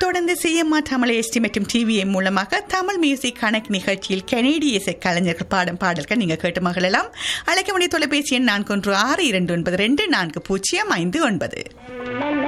தொடர்ந்து CMR Tamil ST மற்றும் TVM மூலமாக தமிழ் மியூசிக் கணக்கு நிகழ்ச்சியில் கனேடிய இசை கலைஞர்கள் பாடும் பாடல்கள் நீங்கள் கேட்டு மகிழலாம். அழைக்க வேண்டிய தொலைபேசி எண் 4162292405.